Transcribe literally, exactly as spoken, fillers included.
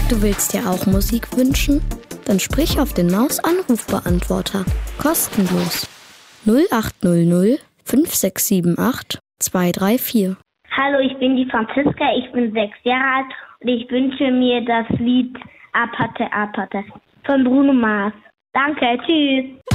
Du willst dir auch Musik wünschen? Dann sprich auf den Maus-Anrufbeantworter. Kostenlos. null acht null null fünf sechs sieben acht zwei drei vier. Hallo, ich bin die Franziska, ich bin sechs Jahre alt und ich wünsche mir das Lied Apate Apate von Bruno Mars. Danke, tschüss.